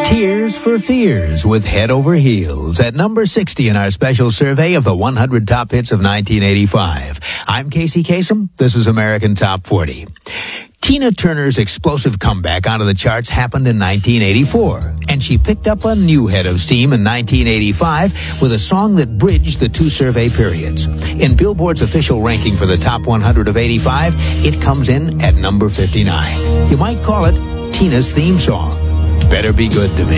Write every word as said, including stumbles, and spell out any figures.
Tears for Fears with Head Over Heels at number sixty in our special survey of the one hundred top hits of nineteen eighty-five. I'm Casey Kasem. This is American Top forty. Tina Turner's explosive comeback onto the charts happened in nineteen eighty-four, and she picked up a new head of steam in nineteen eighty-five with a song that bridged the two survey periods. In Billboard's official ranking for the top one hundred of eighty-five, it comes in at number fifty-nine. You might call it Tina's theme song. Better Be Good to Me.